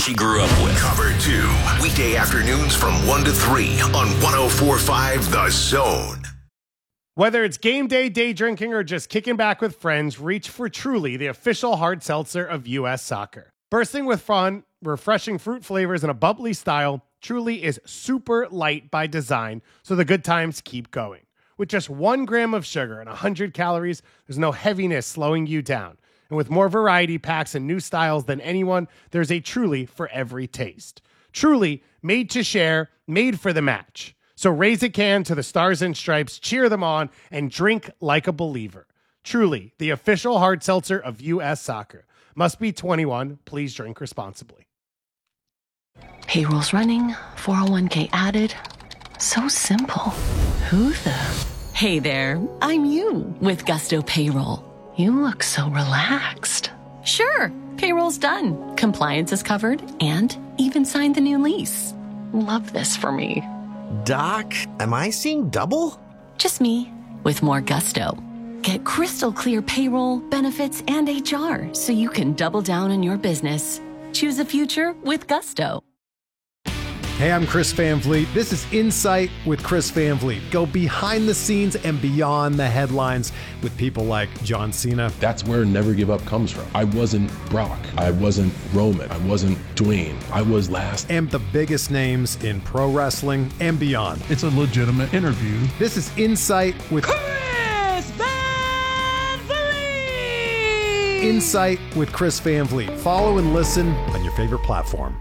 She grew up with. Cover 2, weekday afternoons from 1 to 3 on 104.5 The Zone. Whether it's game day, day drinking, or just kicking back with friends, reach for Truly, the official hard seltzer of U.S. soccer. Bursting with fun, refreshing fruit flavors, and a bubbly style, Truly is super light by design, so the good times keep going. With just 1 gram of sugar and 100 calories, there's no heaviness slowing you down. And with more variety packs and new styles than anyone, there's a Truly for every taste. Truly, made to share, made for the match. So raise a can to the Stars and Stripes, cheer them on, and drink like a believer. Truly, the official hard seltzer of U.S. soccer. Must be 21. Please drink responsibly. Payroll's running, 401k added. So simple. Who the? Hey there, I'm you with Gusto Payroll. You look so relaxed. Sure, payroll's done. Compliance is covered and even signed the new lease. Love this for me. Doc, am I seeing double? Just me with more gusto. Get crystal clear payroll, benefits, and HR so you can double down on your business. Choose a future with Gusto. Hey, I'm Chris Van Vliet. This is Insight with Chris Van Vliet. Go behind the scenes and beyond the headlines with people like John Cena. That's where Never Give Up comes from. I wasn't Brock. I wasn't Roman. I wasn't Dwayne. I was last. And the biggest names in pro wrestling and beyond. It's a legitimate interview. This is Insight with Chris Van Vliet. Insight with Chris Van Vliet. Follow and listen on your favorite platform.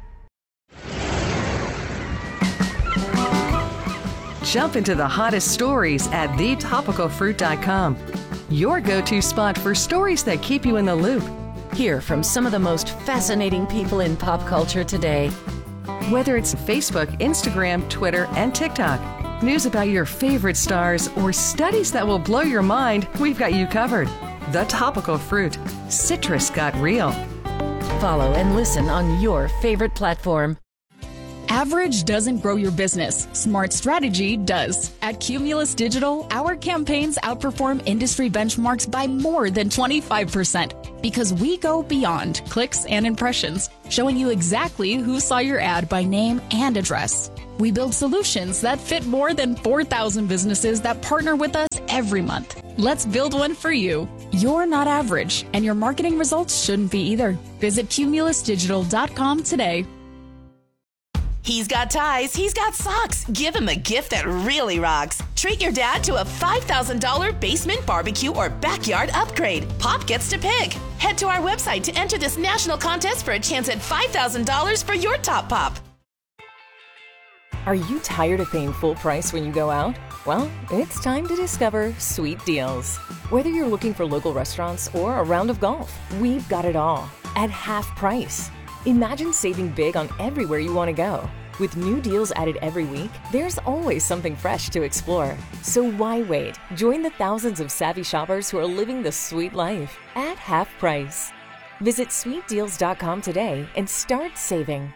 Jump into the hottest stories at thetopicalfruit.com. Your go-to spot for stories that keep you in the loop. Hear from some of the most fascinating people in pop culture today. Whether it's Facebook, Instagram, Twitter, and TikTok, news about your favorite stars, or studies that will blow your mind, we've got you covered. The Topical Fruit. Citrus got real. Follow and listen on your favorite platform. Average doesn't grow your business. Smart strategy does. At Cumulus Digital, our campaigns outperform industry benchmarks by more than 25% because we go beyond clicks and impressions, showing you exactly who saw your ad by name and address. We build solutions that fit more than 4,000 businesses that partner with us every month. Let's build one for you. You're not average, and your marketing results shouldn't be either. Visit cumulusdigital.com today. He's got ties, he's got socks. Give him a gift that really rocks. Treat your dad to a $5,000 basement barbecue or backyard upgrade. Pop gets to pick. Head to our website to enter this national contest for a chance at $5,000 for your top pop. Are you tired of paying full price when you go out? Well, it's time to discover Sweet Deals. Whether you're looking for local restaurants or a round of golf, we've got it all at half price. Imagine saving big on everywhere you want to go. With new deals added every week, there's always something fresh to explore. So why wait? Join the thousands of savvy shoppers who are living the sweet life at half price. Visit sweetdeals.com today and start saving.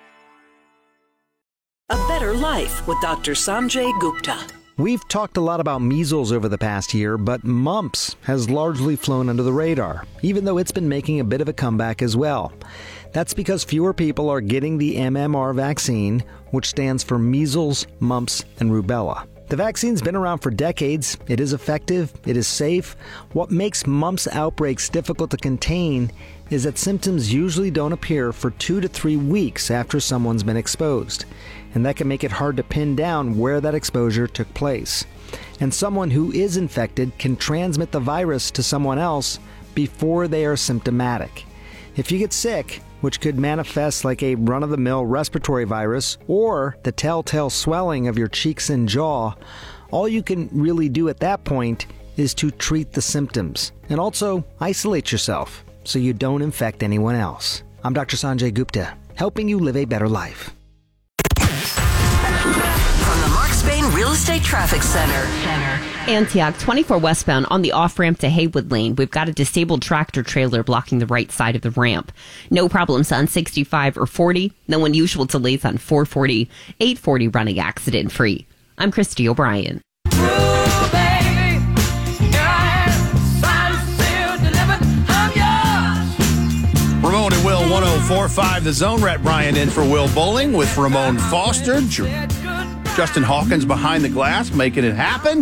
A Better Life with Dr. Sanjay Gupta. We've talked a lot about measles over the past year, but mumps has largely flown under the radar, even though it's been making a bit of a comeback as well. That's because fewer people are getting the MMR vaccine, which stands for measles, mumps, and rubella. The vaccine's been around for decades. It is effective. It is safe. What makes mumps outbreaks difficult to contain is that symptoms usually don't appear for 2 to 3 weeks after someone's been exposed. And that can make it hard to pin down where that exposure took place. And someone who is infected can transmit the virus to someone else before they are symptomatic. If you get sick, which could manifest like a run-of-the-mill respiratory virus or the telltale swelling of your cheeks and jaw, all you can really do at that point is to treat the symptoms and also isolate yourself so you don't infect anyone else. I'm Dr. Sanjay Gupta, helping you live a better life. From the Mark Spain Real Estate Traffic Center. Antioch 24 westbound on the off-ramp to Haywood Lane. We've got a disabled tractor trailer blocking the right side of the ramp. No problems on 65 or 40. No unusual delays on 440, 840 running accident free. I'm Christy O'Brien. Ramon and Will, 104.5 The Zone. Rhett Bryan in for Will Bowling with Ramon Foster. Justin Hawkins behind the glass, making it happen.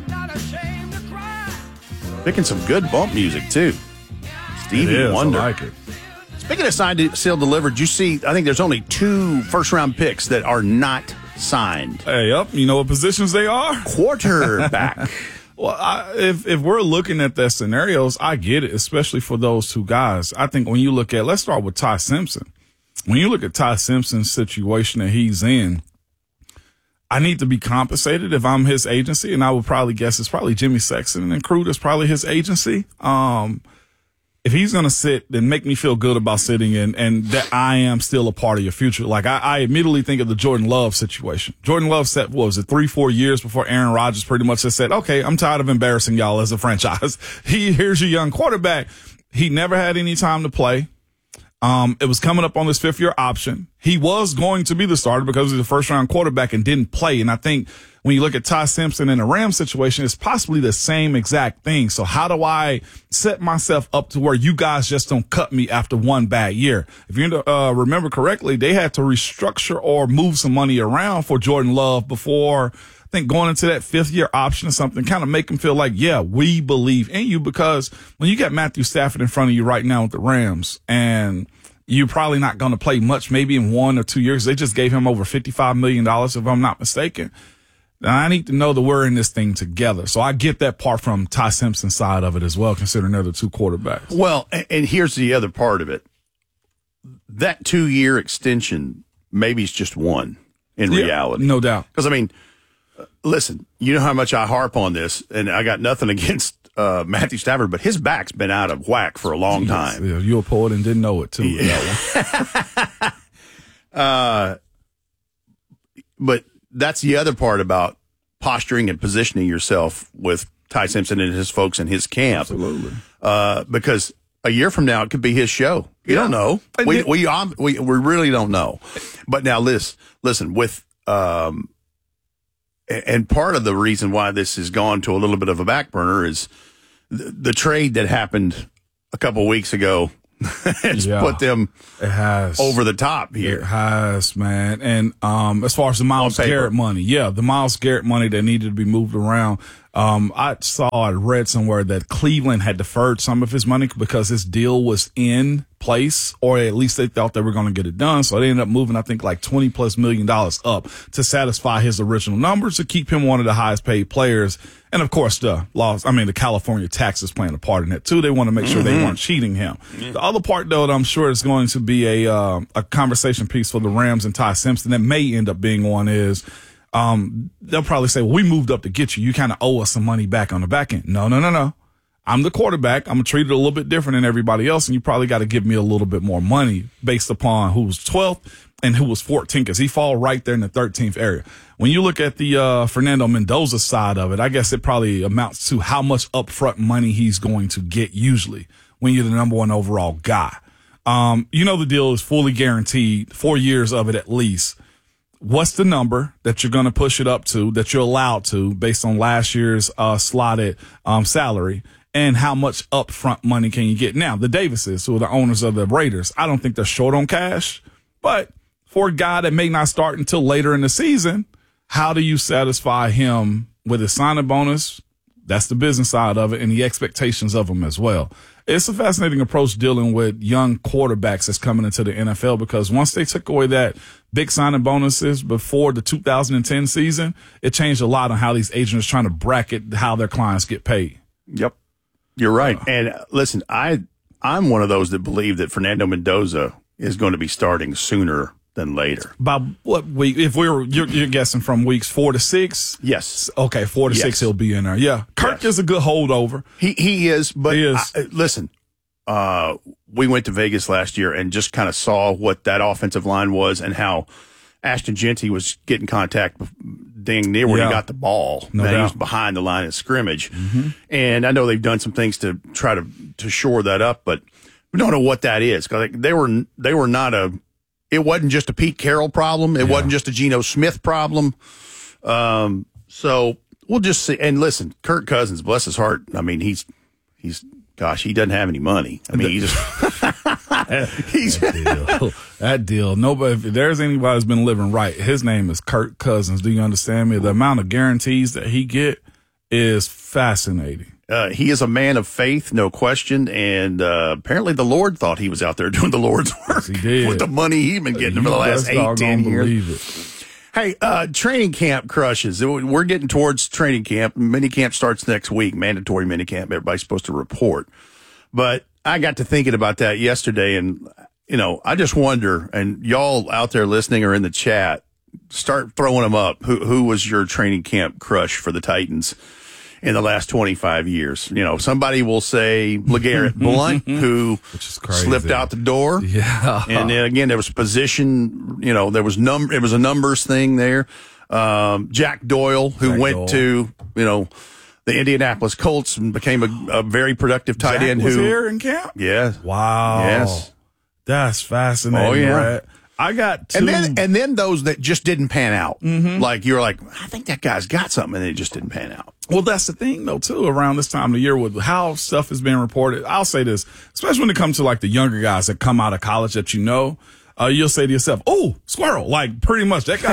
Picking some good bump music, too. Stevie Wonder. I like it. Speaking of signed, sealed, delivered, you see, I think there's only 2 first-round picks that are not signed. Hey, you know what positions they are? Quarterback. Well, if we're looking at the scenarios, I get it, especially for those 2 guys. I think when you look at, let's start with Ty Simpson. When you look at Ty Simpson's situation that he's in, I need to be compensated if I'm his agency, and I would probably guess it's probably Jimmy Sexton and crew that's probably his agency. If he's going to sit, then make me feel good about sitting and that I am still a part of your future. Like I immediately think of the Jordan Love situation. Jordan Love said, 3-4 years before Aaron Rodgers pretty much has said, okay, I'm tired of embarrassing y'all as a franchise. Here's your young quarterback. He never had any time to play. It was coming up on his 5th-year option. He was going to be the starter because he was a first-round quarterback and didn't play. And I think when you look at Ty Simpson in the Rams situation, it's possibly the same exact thing. So how do I set myself up to where you guys just don't cut me after one bad year? If you remember correctly, they had to restructure or move some money around for Jordan Love before, I think, going into that 5th-year option or something, kind of make him feel like, yeah, we believe in you. Because when you got Matthew Stafford in front of you right now with the Rams, and you're probably not going to play much, maybe in 1 or 2 years. They just gave him over $55 million, if I'm not mistaken. Now, I need to know that we're in this thing together. So I get that part from Ty Simpson's side of it as well, considering they're the 2 quarterbacks. Well, and here's the other part of it. That 2-year extension maybe is just 1 in reality. No doubt. Because, I mean, listen, you know how much I harp on this, and I got nothing against Matthew Stafford, but his back's been out of whack for a long time. Yeah, you're a poet and didn't know it, too. Yeah. But that's the other part about posturing and positioning yourself with Ty Simpson and his folks in his camp. Absolutely. Because a year from now, it could be his show. You don't know. We really don't know. But now, listen, with and part of the reason why this has gone to a little bit of a back burner is the trade that happened a couple weeks ago has put them over the top here. It has, man. And as far as the Myles Garrett money, the Myles Garrett money that needed to be moved around, I read somewhere that Cleveland had deferred some of his money because his deal was in place, or at least they thought they were going to get it done. So they ended up moving, I think, like $20+ million up to satisfy his original numbers to keep him one of the highest paid players. And of course, the California taxes playing a part in that too. They want to make sure they weren't cheating him. The other part, though, that I'm sure is going to be a conversation piece for the Rams and Ty Simpson that may end up being one is, they'll probably say, well, we moved up to get you. You kind of owe us some money back on the back end. No. I'm the quarterback. I'm treated a little bit different than everybody else, and you probably got to give me a little bit more money based upon who was 12th and who was 14th, because he fall right there in the 13th area. When you look at the Fernando Mendoza side of it, I guess it probably amounts to how much upfront money he's going to get usually when you're the number 1 overall guy. The deal is fully guaranteed, 4 years of it at least. What's the number that you're going to push it up to, that you're allowed to, based on last year's slotted salary, and how much upfront money can you get? Now, the Davises, who are the owners of the Raiders, I don't think they're short on cash, but for a guy that may not start until later in the season, how do you satisfy him with his signing bonus? That's the business side of it, and the expectations of him as well. It's a fascinating approach dealing with young quarterbacks that's coming into the NFL, because once they took away that big signing bonuses before the 2010 season, it changed a lot on how these agents are trying to bracket how their clients get paid. Yep. You're right. And listen, I'm one of those that believe that Fernando Mendoza is going to be starting sooner than later. By what week? If you're guessing from weeks 4 to 6? Yes. Okay, 4 to 6 he'll be in there. Yeah. Kirk is a good holdover. He is, but listen, we went to Vegas last year and just kind of saw what that offensive line was and how Ashton Jeanty was getting contact dang near where he got the ball. No doubt. He was behind the line of scrimmage. And I know they've done some things to try to shore that up, but we don't know what that is, because they were not it wasn't just a Pete Carroll problem. It wasn't just a Geno Smith problem. So we'll just see. And listen, Kirk Cousins, bless his heart. I mean, he doesn't have any money. I mean, he just That deal. Nobody. If there's anybody who's been living right, his name is Kirk Cousins. Do you understand me? The amount of guarantees that he get is fascinating. He is a man of faith, no question, and apparently the Lord thought he was out there doing the Lord's work with the money he's been getting for the last 8-10 years. Hey, training camp crushes. We're getting towards training camp. Minicamp starts next week, mandatory minicamp. Everybody's supposed to report. But I got to thinking about that yesterday, and, you know, I just wonder, and y'all out there listening or in the chat, start throwing them up. Who was your training camp crush for the Titans in the last 25 years? You know, somebody will say LeGarrette Blount, who slipped out the door. Yeah. And then again, there was a position, you know, it was a numbers thing there. Jack Doyle, who went to, you know, the Indianapolis Colts and became a very productive tight end. Was here in camp? Yeah. Wow. Yes. That's fascinating. Oh, yeah. Brad. I got two. And then those that just didn't pan out. Like, you're like, I think that guy's got something, and it just didn't pan out. Well, that's the thing, though, too, around this time of the year with how stuff is being reported. I'll say this, especially when it comes to, like, the younger guys that come out of college that you know, you'll say to yourself, oh, squirrel. Like, pretty much, that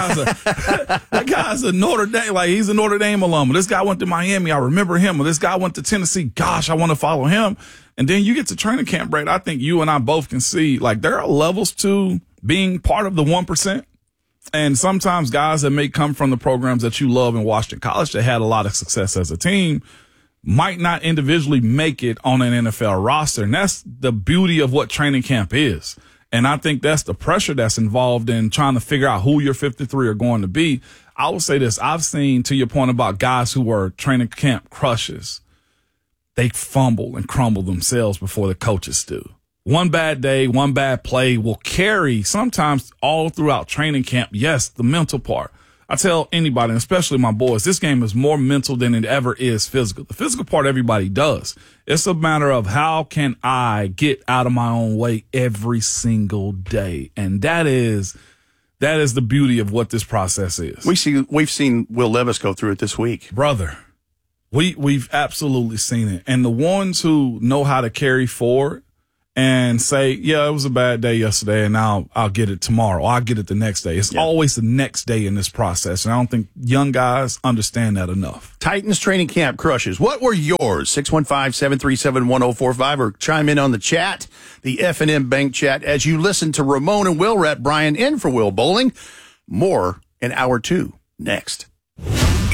guy's a Notre Dame, like, he's a Notre Dame alum. Or this guy went to Miami. I remember him. Or this guy went to Tennessee. Gosh, I want to follow him. And then you get to training camp, Brad. I think you and I both can see, like, there are levels to being part of the 1%. And sometimes guys that may come from the programs that you love in Washington College that had a lot of success as a team might not individually make it on an NFL roster. And that's the beauty of what training camp is. And I think that's the pressure that's involved in trying to figure out who your 53 are going to be. I will say this. I've seen, to your point about guys who were training camp crushes, they fumble and crumble themselves before the coaches do. One bad day, one bad play will carry sometimes all throughout training camp. Yes, the mental part. I tell anybody, and especially my boys, this game is more mental than it ever is physical. The physical part everybody does. It's a matter of how can I get out of my own way every single day. And that is the beauty of what this process is. We've seen Will Levis go through it this week. Brother, we've absolutely seen it. And the ones who know how to carry forward and say, yeah, it was a bad day yesterday, and I'll get it tomorrow. I'll get it the next day. It's always the next day in this process, and I don't think young guys understand that enough. Titans training camp crushes. What were yours? 615-737-1045, or chime in on the chat, the F&M Bank chat, as you listen to Ramon and Will Rep Brian in for Will Bowling. More in hour 2 next.